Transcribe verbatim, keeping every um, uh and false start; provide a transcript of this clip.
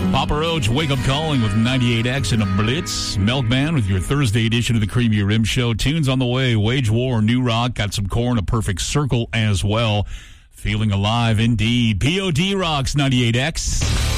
Papa Roach, Wake Up Calling with ninety-eight X and a Blitz. Milkman with your Thursday edition of the Creamy Rim Show. Tunes on the way. Wage War, New Rock. Got some Corn, A Perfect Circle as well. Feeling alive indeed. P O D rocks ninety-eight X.